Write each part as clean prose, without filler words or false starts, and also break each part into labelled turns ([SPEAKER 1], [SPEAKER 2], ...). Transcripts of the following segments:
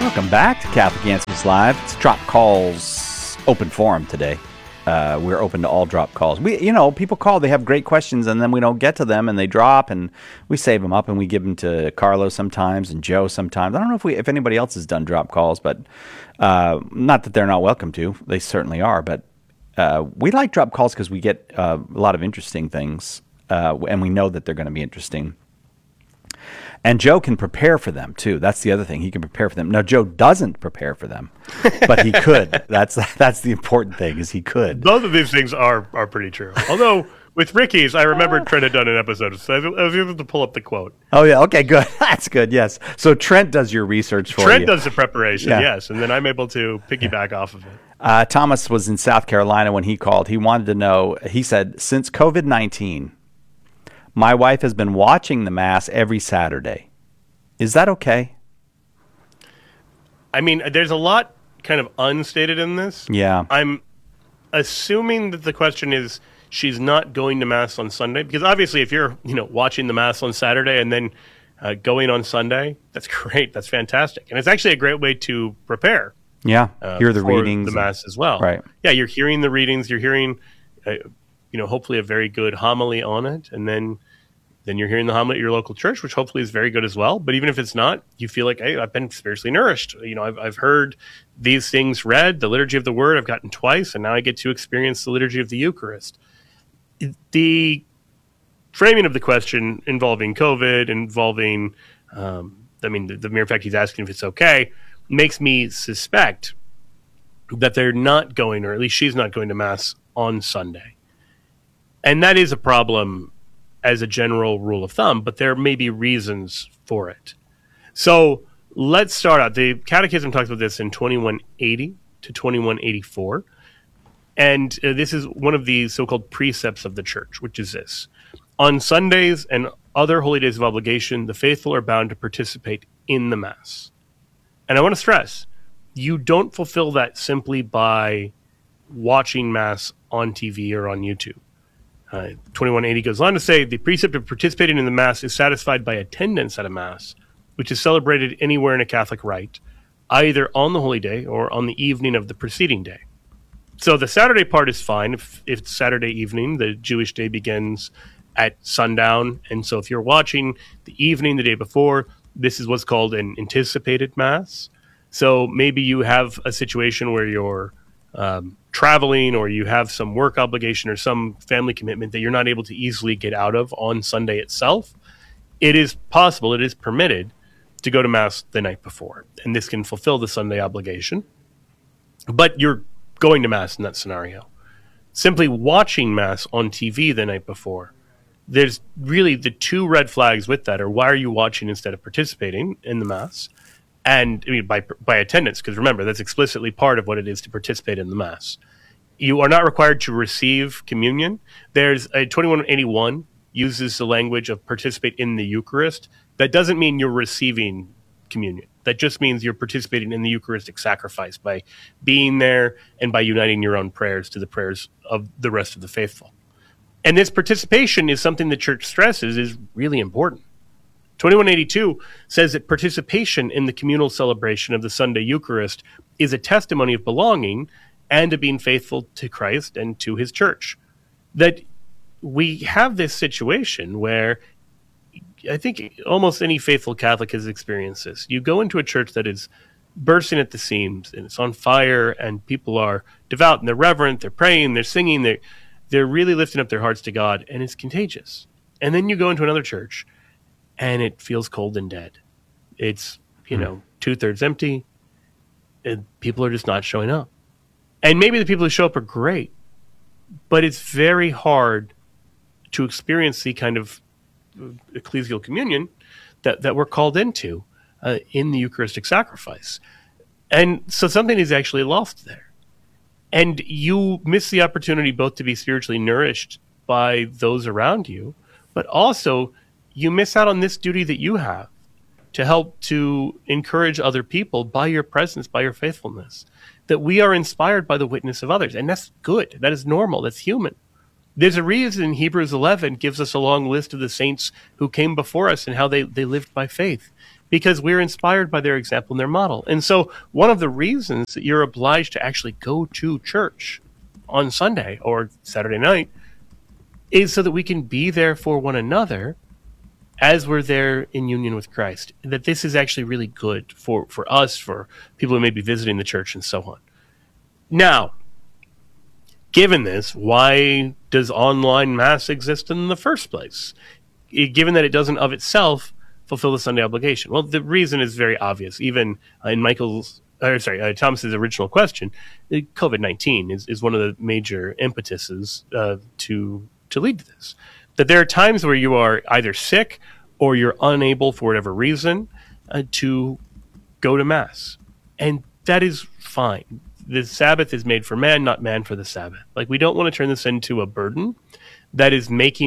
[SPEAKER 1] Welcome back to Catholic Answers Live. It's Drop Calls open forum today. We're open to all drop calls. People call, they have great questions, and then we don't get to them, and they drop, and we save them up, and we give them to Carlos sometimes and Joe sometimes. I don't know if anybody else has done drop calls, but not that they're not welcome to. They certainly are, but we like drop calls because we get a lot of interesting things, and we know that they're going to be interesting. And Joe can prepare for them, too. That's the other thing. He can prepare for them. Now, Joe doesn't prepare for them, but he could. That's the important thing, is he could.
[SPEAKER 2] Both of these things are pretty true. Although, with Ricky's, I remember Trent had done an episode, so I was able to pull up the quote.
[SPEAKER 1] Oh, yeah. Okay, good. That's good, yes. So Trent does your research for you.
[SPEAKER 2] Trent does the preparation, yes, and then I'm able to piggyback off of it.
[SPEAKER 1] Thomas was in South Carolina when he called. He wanted to know, he said, since COVID-19, my wife has been watching the Mass every Saturday. Is that okay?
[SPEAKER 2] I mean, there's a lot kind of unstated in this.
[SPEAKER 1] Yeah.
[SPEAKER 2] I'm assuming that the question is she's not going to Mass on Sunday, because obviously if you're, watching the Mass on Saturday and then going on Sunday, that's great. That's fantastic. And it's actually a great way to prepare.
[SPEAKER 1] Yeah. Hear the readings.
[SPEAKER 2] The Mass as well.
[SPEAKER 1] Right.
[SPEAKER 2] Yeah. You're hearing the readings. You're hearing, hopefully a very good homily on it. And then you're hearing the homily at your local church, which hopefully is very good as well. But even if it's not, you feel like, hey, I've been spiritually nourished. I've heard these things read, the liturgy of the word I've gotten twice, and now I get to experience the liturgy of the Eucharist. The framing of the question involving COVID, the mere fact he's asking if it's okay, makes me suspect that they're not going, or at least she's not going to Mass on Sunday. And that is a problem as a general rule of thumb, but there may be reasons for it. So let's start out. The Catechism talks about this in 2180 to 2184. And this is one of the so-called precepts of the Church, which is this. On Sundays and other holy days of obligation, the faithful are bound to participate in the Mass. And I want to stress, you don't fulfill that simply by watching Mass on TV or on YouTube. 2180 goes on to say, the precept of participating in the Mass is satisfied by attendance at a Mass, which is celebrated anywhere in a Catholic rite, either on the Holy Day or on the evening of the preceding day. So the Saturday part is fine. If it's Saturday evening, the Jewish day begins at sundown. And so if you're watching the evening the day before, this is what's called an anticipated Mass. So maybe you have a situation where you're traveling, or you have some work obligation or some family commitment that you're not able to easily get out of on Sunday itself. It is possible, it is permitted to go to Mass the night before, and this can fulfill the Sunday obligation. But you're going to Mass in that scenario. Simply watching Mass on TV the night before, there's really the two red flags with that are, why are you watching instead of participating in the Mass? And by attendance, because remember, that's explicitly part of what it is to participate in the Mass. You are not required to receive communion. There's a 2181 uses the language of participate in the Eucharist. That doesn't mean you're receiving communion. That just means you're participating in the Eucharistic sacrifice by being there and by uniting your own prayers to the prayers of the rest of the faithful. And this participation is something the Church stresses is really important. 2182 says that participation in the communal celebration of the Sunday Eucharist is a testimony of belonging and of being faithful to Christ and to his Church. That we have this situation where I think almost any faithful Catholic has experienced this. You go into a church that is bursting at the seams, and it's on fire, and people are devout, and they're reverent, they're praying, they're singing, they're really lifting up their hearts to God, and it's contagious. And then you go into another church, and it feels cold and dead. It's, 2/3 empty, and people are just not showing up. And maybe the people who show up are great, but it's very hard to experience the kind of ecclesial communion that we're called into in the Eucharistic sacrifice. And so something is actually lost there. And you miss the opportunity both to be spiritually nourished by those around you, but also you miss out on this duty that you have to help to encourage other people by your presence, by your faithfulness, that we are inspired by the witness of others. And that's good. That is normal. That's human. There's a reason Hebrews 11 gives us a long list of the saints who came before us and how they lived by faith, because we're inspired by their example and their model. And so one of the reasons that you're obliged to actually go to church on Sunday or Saturday night is so that we can be there for one another as we're there in union with Christ. That this is actually really good for us, for people who may be visiting the church and so on. Now, given this, why does online Mass exist in the first place? Given that it doesn't of itself fulfill the Sunday obligation. Well, the reason is very obvious. Even in Thomas's original question, COVID-19 is one of the major impetuses to lead to this. That there are times where you are either sick or you're unable, for whatever reason, to go to Mass. And that is fine. The Sabbath is made for man, not man for the Sabbath. Like, we don't want to turn this into a burden that is making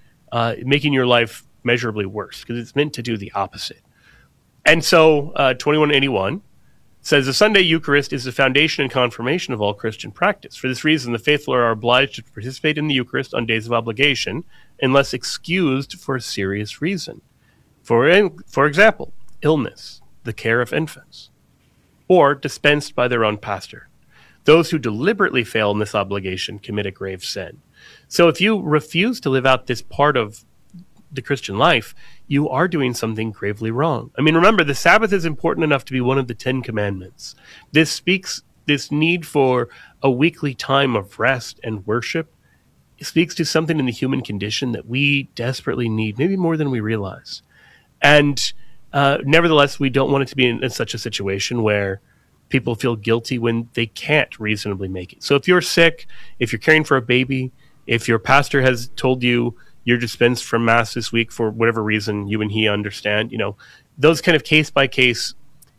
[SPEAKER 2] your life measurably worse, because it's meant to do the opposite. And so 2181 says the Sunday Eucharist is the foundation and confirmation of all Christian practice. For this reason, the faithful are obliged to participate in the Eucharist on days of obligation unless excused for a serious reason. For example, illness, the care of infants, or dispensed by their own pastor. Those who deliberately fail in this obligation commit a grave sin. So if you refuse to live out this part of the Christian life, you are doing something gravely wrong. I mean, remember, the Sabbath is important enough to be one of the 10 commandments. This need for a weekly time of rest and worship. It speaks to something in the human condition that we desperately need, maybe more than we realize. And nevertheless, we don't want it to be in such a situation where people feel guilty when they can't reasonably make it. So if you're sick, if you're caring for a baby, if your pastor has told you you're dispensed from Mass this week for whatever reason you and he understand, those kind of case-by-case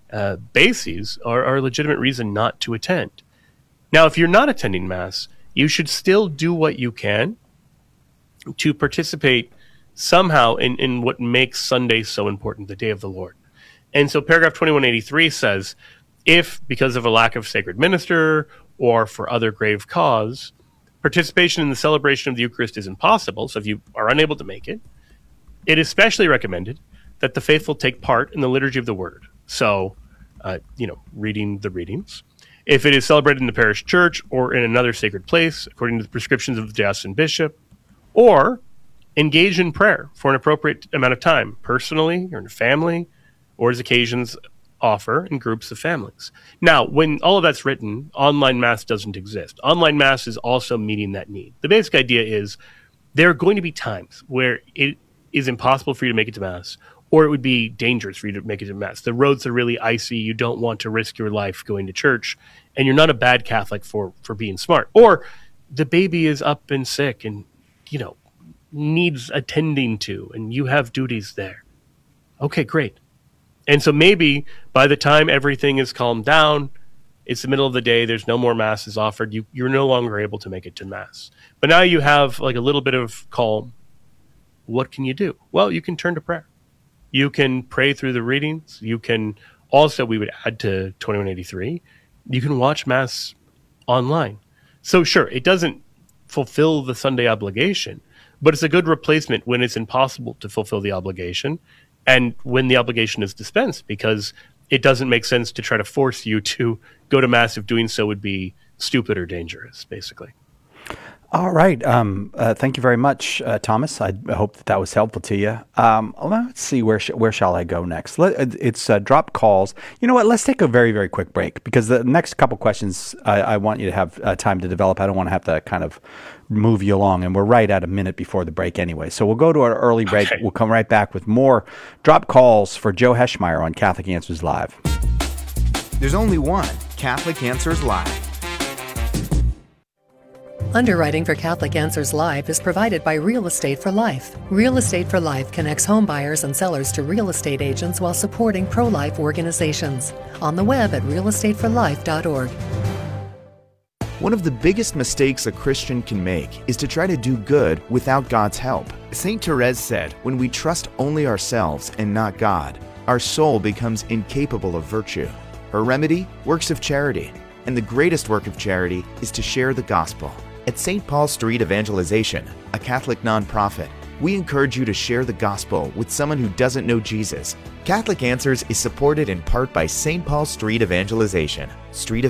[SPEAKER 2] bases are a legitimate reason not to attend. Now, if you're not attending Mass, you should still do what you can to participate somehow in what makes Sunday so important, the day of the Lord. And so paragraph 2183 says, if because of a lack of sacred minister or for other grave cause, participation in the celebration of the Eucharist is impossible, so if you are unable to make it, it is especially recommended that the faithful take part in the liturgy of the Word. So, reading the readings. If it is celebrated in the parish church or in another sacred place, according to the prescriptions of the diocesan bishop, or engage in prayer for an appropriate amount of time, personally or in a family, or as occasions offer in groups of families. Now, when all of that's written, online Mass doesn't exist. Online Mass is also meeting that need. The basic idea is there are going to be times where it is impossible for you to make it to Mass, or it would be dangerous for you to make it to Mass. The roads are really icy. You don't want to risk your life going to church, and you're not a bad Catholic for being smart. Or the baby is up and sick and, needs attending to, and you have duties there. Okay, great. And so maybe by the time everything is calmed down, it's the middle of the day, there's no more Masses offered, you're no longer able to make it to Mass. But now you have like a little bit of calm. What can you do? Well, you can turn to prayer. You can pray through the readings. You can also, we would add to 2183, you can watch Mass online. So sure, it doesn't fulfill the Sunday obligation, but it's a good replacement when it's impossible to fulfill the obligation and when the obligation is dispensed, because it doesn't make sense to try to force you to go to Mass if doing so would be stupid or dangerous, basically.
[SPEAKER 1] All right. Thank you very much, Thomas. I hope that was helpful to you. Let's see, where shall I go next? It's drop calls. You know what? Let's take a very, very quick break, because the next couple questions I want you to have time to develop. I don't want to have to kind of move you along, and we're right at a minute before the break anyway. So we'll go to our early break. Okay. We'll come right back with more drop calls for Joe Heschmeyer on Catholic Answers Live.
[SPEAKER 3] There's only one Catholic Answers Live.
[SPEAKER 4] Underwriting for Catholic Answers Live is provided by Real Estate for Life. Real Estate for Life connects home buyers and sellers to real estate agents while supporting pro-life organizations. On the web at realestateforlife.org.
[SPEAKER 3] One of the biggest mistakes a Christian can make is to try to do good without God's help. St. Therese said, when we trust only ourselves and not God, our soul becomes incapable of virtue. Her remedy? Works of charity. And the greatest work of charity is to share the gospel. At St. Paul Street Evangelization, a Catholic nonprofit, we encourage you to share the gospel with someone who doesn't know Jesus. Catholic Answers is supported in part by St. Paul Street Evangelization. Street